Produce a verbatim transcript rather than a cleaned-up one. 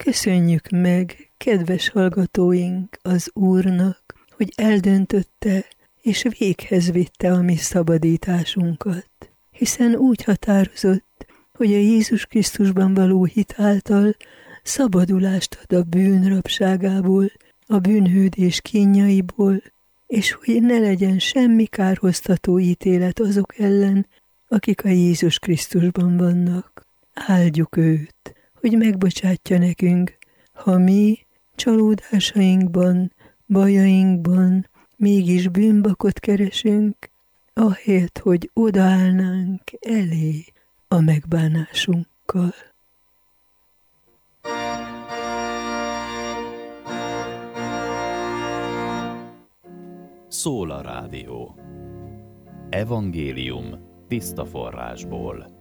Köszönjük meg, kedves hallgatóink, az Úrnak, hogy eldöntötte és véghez vitte a mi szabadításunkat, hiszen úgy határozott, hogy a Jézus Krisztusban való hit által szabadulást ad a bűn rabságából, a bűnhődés kínjaiból, és hogy ne legyen semmi kárhoztató ítélet azok ellen, akik a Jézus Krisztusban vannak. Áldjuk őt, hogy megbocsátja nekünk, ha mi csalódásainkban, bajainkban mégis bűnbakot keresünk, ahelyett, hogy odaállnánk elé a megbánásunkkal. Szól a rádió. Evangélium tiszta forrásból.